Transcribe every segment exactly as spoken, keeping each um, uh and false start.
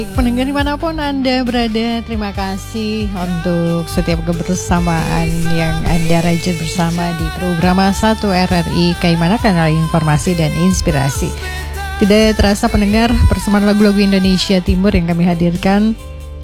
Pendengar dimanapun Anda berada, terima kasih untuk setiap kebersamaan yang Anda rajin bersama di program satu R R I Kaimana, kanal informasi dan inspirasi. Tidak terasa pendengar, persembahan lagu-lagu Indonesia Timur yang kami hadirkan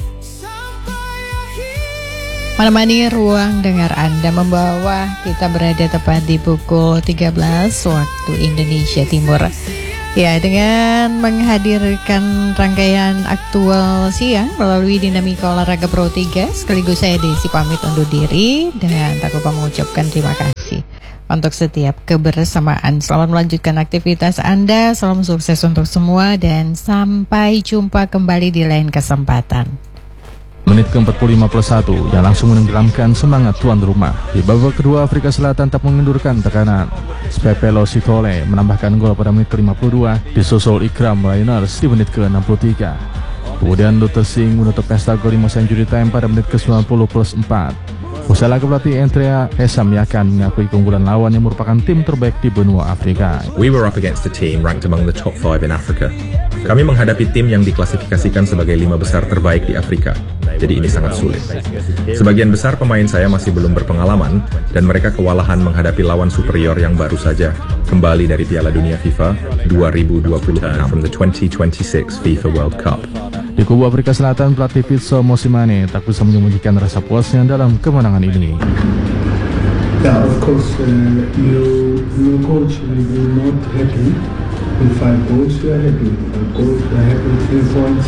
menemani ruang dengar Anda, membawa kita berada tepat di pukul tiga belas waktu Indonesia Timur. Ya, dengan menghadirkan rangkaian aktual siang melalui Dinamika Olahraga Pro tiga, sekaligus saya Desi pamit undur diri dan tak lupa mengucapkan terima kasih untuk setiap kebersamaan. Selamat melanjutkan aktivitas Anda, salam sukses untuk semua dan sampai jumpa kembali di lain kesempatan. Menit ke empat puluh lima plus satu yang langsung menenggelamkan semangat tuan rumah. Di babak kedua, Afrika Selatan tak mengendurkan tekanan. Spepelo Sitole menambahkan gol pada menit ke lima puluh dua, disusul Ikram Rainers di menit ke enam puluh tiga. Kemudian Luther Singh menutup pesta gol lima century time pada menit ke sembilan puluh plus empat. Usai laga, pelatih Andrea Hesam Yakan mengakui keunggulan lawan yang merupakan tim terbaik di benua Afrika. We were up against a team ranked among the top five in Africa. Kami menghadapi tim yang diklasifikasikan sebagai lima besar terbaik di Afrika. Jadi ini sangat sulit. Sebagian besar pemain saya masih belum berpengalaman dan mereka kewalahan menghadapi lawan superior yang baru saja kembali dari Piala Dunia FIFA dua ribu dua puluh enam from the twenty twenty-six FIFA World Cup. Di kubu Afrika Selatan, pelatih Pitso Mosimane tak bisa menyembunyikan rasa puasnya dalam kemenangan ini. Yeah, of course, uh, you, you coach will be not happy with five goals. We are happy with five goals. We are happy with three points.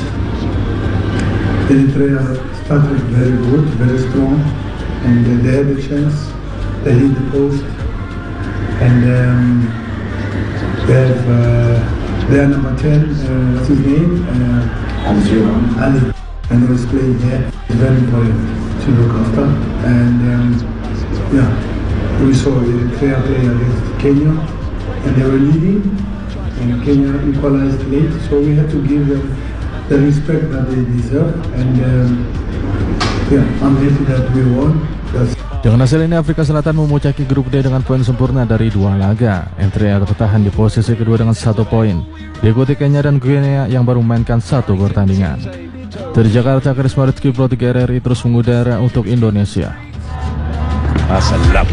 Eritrea started very good, very strong, and uh, they had a chance. They hit the post, and um, they have uh, their number ten. Uh, what's his name? Uh, Ali. And he was playing here. It's very important to look after. And um, yeah, we saw Eritrea play against Kenya, and they were leading, and Kenya equalized late. So we had to give them the respect that they deserve. And um, yeah, I'm happy that we won. That's Dengan hasil ini, Afrika Selatan memuncaki grup D dengan poin sempurna dari dua laga. Eritrea tertahan di posisi kedua dengan satu poin, diikuti Kenya dan Guinea yang baru memainkan satu pertandingan. Dari Jakarta, Karisma Rizky Pro tiga R R I terus mengudara untuk Indonesia.